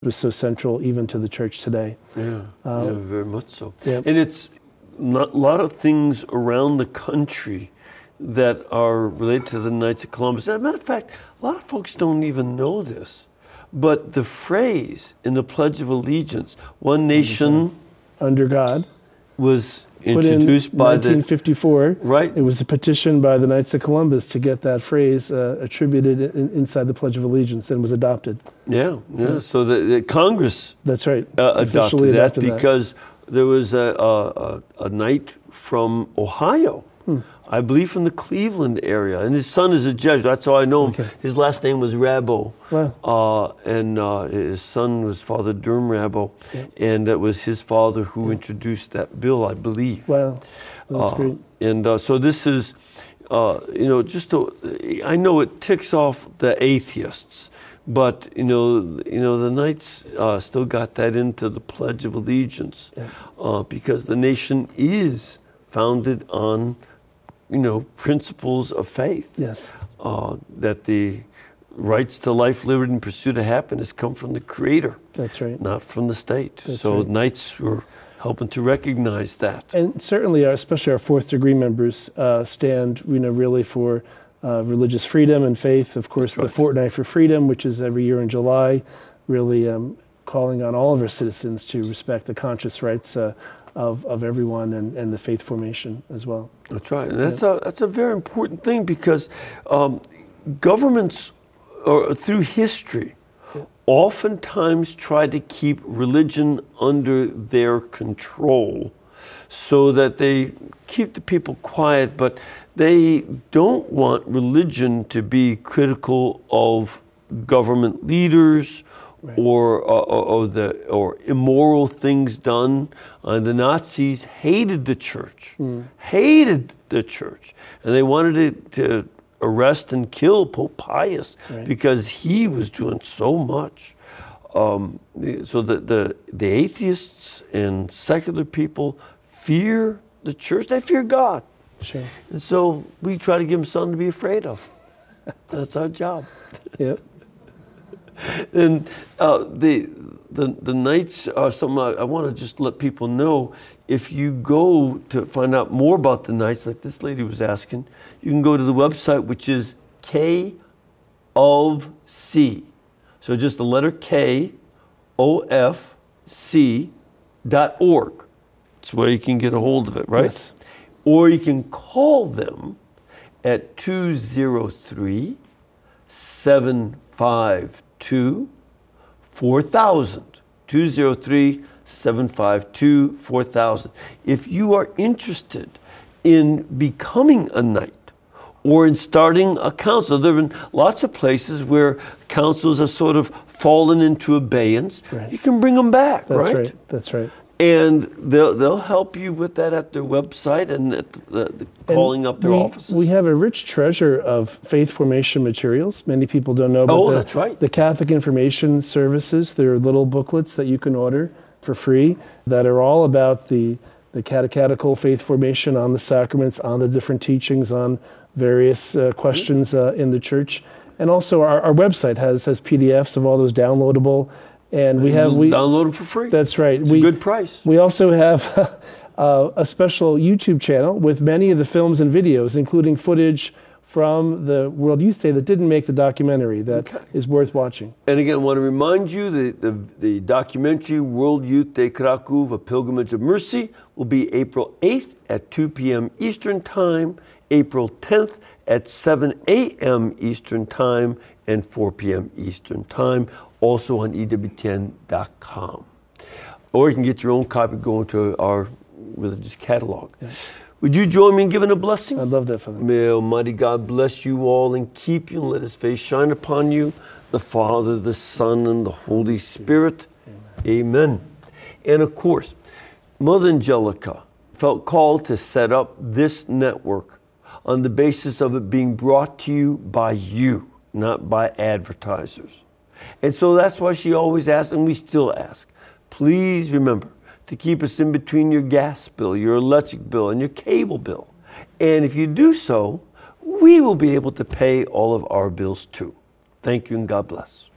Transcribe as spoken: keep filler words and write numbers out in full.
was so central even to the church today. Yeah, Uh, yeah, very much so. Yeah. And it's not, a lot of things around the country that are related to the Knights of Columbus. As a matter of fact, a lot of folks don't even know this, but the phrase in the Pledge of Allegiance, "One nation under God," was put introduced in by nineteen fifty-four. the right. It was a petition by the Knights of Columbus to get that phrase uh, attributed in, inside the Pledge of Allegiance, and was adopted. Yeah, yeah. So the, the Congress That's right. uh, adopted, Officially that adopted that. because there was a, a, a, a knight from Ohio, Hmm. I believe from the Cleveland area, and his son is a Jesuit. That's how I know him. Okay. His last name was Rabo, Wow. uh, and uh, his son was Father Durham Rabo, Yeah. and it was his father who introduced that bill, I believe. Wow. That's Uh, great. And uh, so this is, uh, you know, just to, I know it ticks off the atheists, but you know, you know, the Knights uh, still got that into the Pledge of Allegiance, Yeah. uh, because the nation is founded on, you know, principles of faith. Yes. Uh, that the rights to life, liberty, and pursuit of happiness come from the Creator, That's right. not from the state. That's so right. Knights were helping to recognize that. And certainly, our, especially our fourth degree members, uh, stand, you know, really for uh, religious freedom and faith. Of course, That's the right. Fortnight for Freedom, which is every year in July, really um, calling on all of our citizens to respect the conscious rights uh, of, of everyone, and, and the faith formation as well. That's right, and that's a that's a very important thing, because um, governments, or through history, oftentimes try to keep religion under their control, so that they keep the people quiet, but they don't want religion to be critical of government leaders. Right. Or, or, or the or immoral things done. Uh, the Nazis hated the church, Mm. hated the church, and they wanted to, to arrest and kill Pope Pius, Right. because he was doing so much. Um, so the, the the atheists and secular people fear the church. They fear God, Sure. and so we try to give them something to be afraid of. That's our job. Yep. And uh, the, the the Knights are something I, I want to just let people know. If you go to find out more about the Knights, like this lady was asking, you can go to the website, which is K of C. So just the letter K, O F C dot org. That's where you can get a hold of it, right? Yes. Or you can call them at two zero three, seven five two, four thousand. two zero three, seven five two, four thousand. If you are interested in becoming a knight, or in starting a council, there have been lots of places where councils have sort of fallen into abeyance. Right. You can bring them back, That's right? right. That's right. And they'll they'll help you with that at their website and at the, the, the calling up their we, offices. We have a rich treasure of faith formation materials. Many people don't know about Oh, the, that's right. the Catholic Information Services. There are little booklets that you can order for free that are all about the, the catechetical faith formation, on the sacraments, on the different teachings, on various uh, questions uh, in the church. And also our, our website has, has P D Fs of all those downloadable. And we have... we download them for free. That's right. It's we, a good price. We also have uh, a special YouTube channel with many of the films and videos, including footage from the World Youth Day that didn't make the documentary, that Okay. is worth watching. And again, I want to remind you that the, the documentary World Youth Day Krakow, A Pilgrimage of Mercy, will be April eighth at two p.m. Eastern Time, April tenth at seven a.m. Eastern Time, and four p.m. Eastern Time, also on E W T N dot com. Or you can get your own copy going to our religious catalog. Yes. Would you join me in giving a blessing? I'd love that for them. May Almighty God bless you all and keep you, and let His face shine upon you, the Father, the Son, and the Holy Spirit. Amen. Amen. And of course, Mother Angelica felt called to set up this network on the basis of it being brought to you by you, not by advertisers. And so that's why she always asks, and we still ask, please remember to keep us in between your gas bill, your electric bill, and your cable bill. And if you do so, we will be able to pay all of our bills too. Thank you, and God bless.